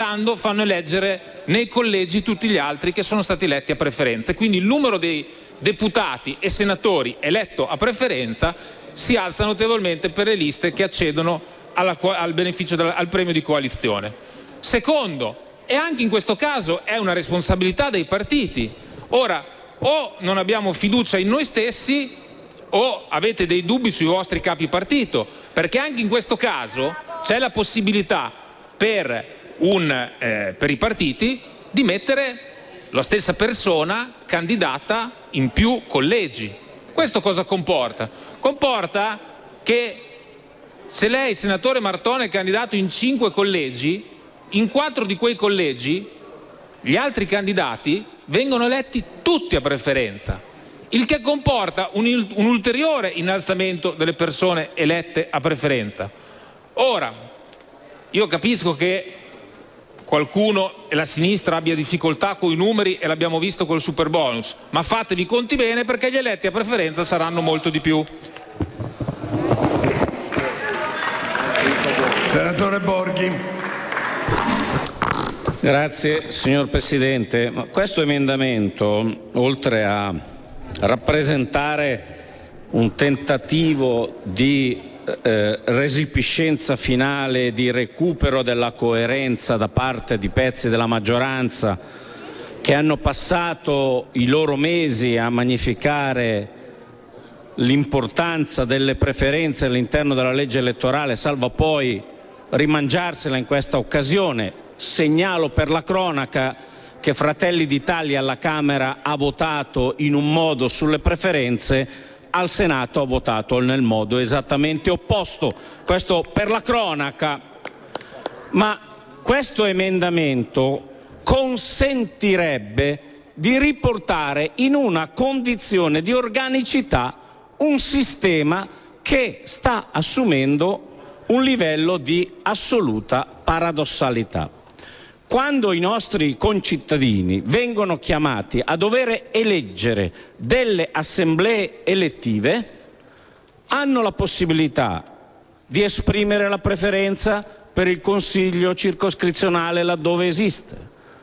quando fanno eleggere nei collegi tutti gli altri che sono stati eletti a preferenza. Quindi il numero dei deputati e senatori eletto a preferenza si alza notevolmente per le liste che accedono al beneficio al premio di coalizione. Secondo, e anche in questo caso è una responsabilità dei partiti. Ora, o non abbiamo fiducia in noi stessi o avete dei dubbi sui vostri capi partito, perché anche in questo caso c'è la possibilità per i partiti di mettere la stessa persona candidata in più collegi. Questo cosa comporta? Comporta che se lei, senatore Marton, è candidato in 5 collegi, in 4 di quei collegi gli altri candidati vengono eletti tutti a preferenza, il che comporta un ulteriore innalzamento delle persone elette a preferenza. Ora, io capisco che qualcuno e la sinistra abbia difficoltà con i numeri e l'abbiamo visto col superbonus, ma fatevi i conti bene perché gli eletti a preferenza saranno molto di più. Senatore Borghi. Grazie signor Presidente. Questo emendamento, oltre a rappresentare un tentativo di resipiscenza finale, di recupero della coerenza da parte di pezzi della maggioranza che hanno passato i loro mesi a magnificare l'importanza delle preferenze all'interno della legge elettorale, salvo poi rimangiarsela in questa occasione. Segnalo per la cronaca che Fratelli d'Italia alla Camera ha votato in un modo sulle preferenze, al Senato ha votato nel modo esattamente opposto. Questo per la cronaca. Ma questo emendamento consentirebbe di riportare in una condizione di organicità un sistema che sta assumendo un livello di assoluta paradossalità. Quando i nostri concittadini vengono chiamati a dover eleggere delle assemblee elettive, hanno la possibilità di esprimere la preferenza per il consiglio circoscrizionale laddove esiste,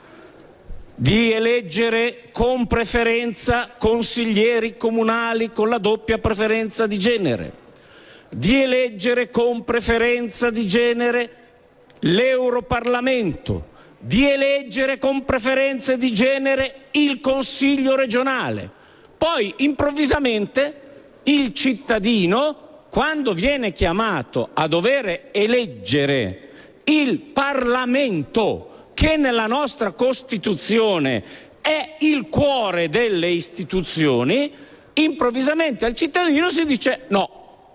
di eleggere con preferenza consiglieri comunali con la doppia preferenza di genere, di eleggere con preferenza di genere l'Europarlamento, di eleggere con preferenze di genere il Consiglio regionale. Poi improvvisamente il cittadino, quando viene chiamato a dover eleggere il Parlamento, che nella nostra Costituzione è il cuore delle istituzioni, improvvisamente al cittadino si dice no,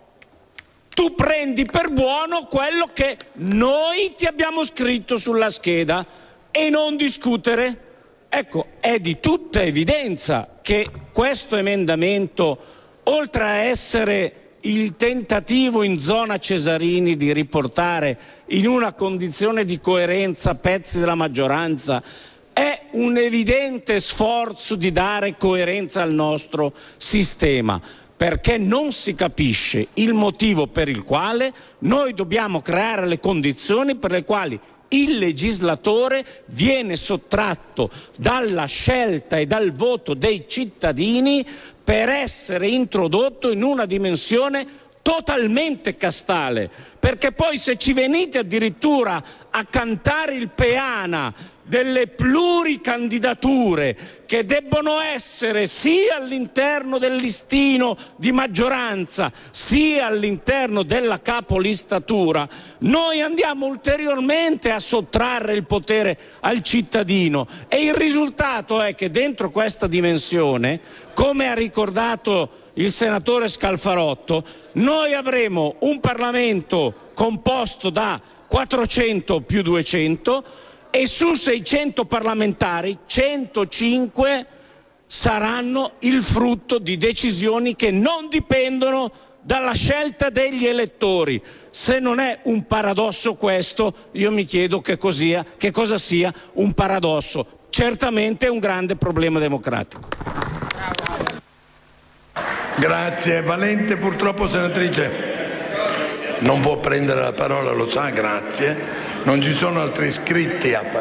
tu prendi per buono quello che noi ti abbiamo scritto sulla scheda e non discutere. Ecco, è di tutta evidenza che questo emendamento, oltre a essere il tentativo in zona Cesarini di riportare in una condizione di coerenza pezzi della maggioranza, è un evidente sforzo di dare coerenza al nostro sistema, perché non si capisce il motivo per il quale noi dobbiamo creare le condizioni per le quali il legislatore viene sottratto dalla scelta e dal voto dei cittadini per essere introdotto in una dimensione totalmente castale, perché poi se ci venite addirittura a cantare il peana delle pluricandidature che debbono essere sia all'interno del listino di maggioranza sia all'interno della capolistatura, noi andiamo ulteriormente a sottrarre il potere al cittadino e il risultato è che dentro questa dimensione, come ha ricordato il senatore Scalfarotto, noi avremo un Parlamento composto da 400 più 200 e su 600 parlamentari 105 saranno il frutto di decisioni che non dipendono dalla scelta degli elettori. Se non è un paradosso questo, io mi chiedo che cosa sia un paradosso. Certamente è un grande problema democratico. Grazie. Valente, purtroppo, senatrice, non può prendere la parola, lo sa, grazie. Non ci sono altri iscritti a parlare.